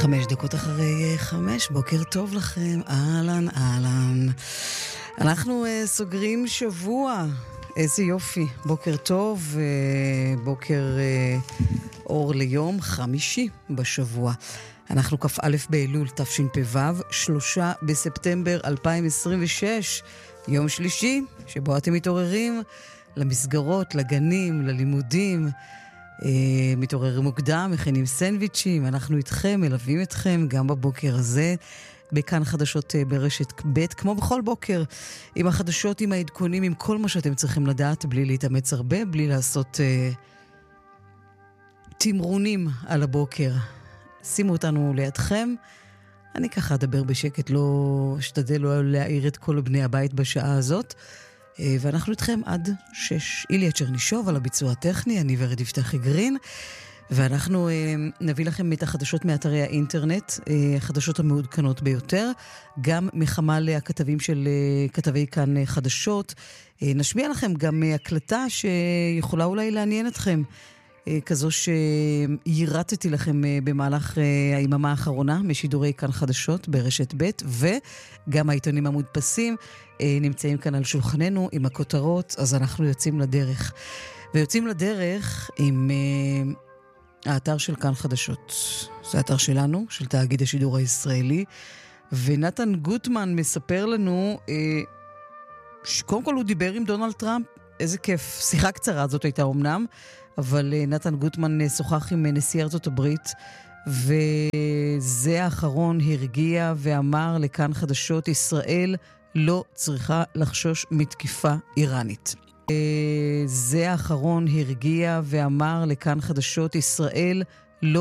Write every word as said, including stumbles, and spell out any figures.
חמש דקות אחרי חמש, בוקר טוב לכם, אהלן, אהלן. אנחנו uh, סוגרים שבוע, איזה יופי, בוקר טוב, uh, בוקר uh, אור ליום חמישי בשבוע. אנחנו כ"א באלול תשפ"ו, שלושה בספטמבר אלפיים עשרים ושש, יום שלישי, שבו אתם מתעוררים למסגרות, לגנים, ללימודים, Uh, מתעוררים מוקדם, מכינים סנדוויצ'ים, אנחנו איתכם, מלווים אתכם גם בבוקר הזה, בכאן חדשות uh, ברשת ב', כמו בכל בוקר, עם החדשות, עם העדכונים, עם כל מה שאתם צריכים לדעת, בלי להתאמץ הרבה, בלי לעשות uh, תמרונים על הבוקר. שימו אותנו לידכם, אני ככה אדבר בשקט, לא אשתדל לא להעיר את כל בני הבית בשעה הזאת, ואנחנו איתכם עד שש. איליה צ'רנישוב על הביצוע הטכני, אני ורד יפתחי גרין, ואנחנו נביא לכם את החדשות מאתרי האינטרנט, החדשות המעודכנות ביותר, גם מחמ"ל הכתבים של כתבי כאן חדשות. נשמיע לכם גם הקלטה שיכולה אולי לעניין אתכם, כזו שירתתי לכם במהלך היממה האחרונה משידורי כאן חדשות ברשת ב', וגם העיתונים המודפסים נמצאים כאן על שולחננו עם הכותרות, אז אנחנו יוצאים לדרך. ויוצאים לדרך עם האתר של כאן חדשות. זה האתר שלנו, של תאגיד השידור הישראלי, ונתן גוטמן מספר לנו, קודם כל הוא דיבר עם דונלד טראמפ, איזה כיף, שיחה קצרה זאת הייתה אומנם, אבל נתן גוטמן שוחח עם נשיא ארצות הברית, וזה האחרון הרגיע ואמר לכאן חדשות, ישראל לא צריכה לחשוש מתקיפה איראנית. זה האחרון הרגיע ואמר לכאן חדשות, ישראל